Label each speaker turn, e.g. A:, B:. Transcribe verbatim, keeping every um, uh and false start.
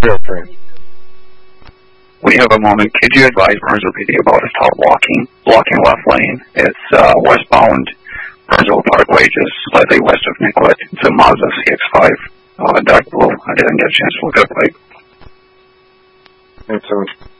A: zero three.
B: We have a moment. Could you advise Burnsville P D about a stop walking, blocking left lane? It's uh, westbound Burnsville Parkway, just slightly west of Nicollet. It's a Mazda C X five, uh, dark blue. I didn't get a chance to look at it.
A: Excellent.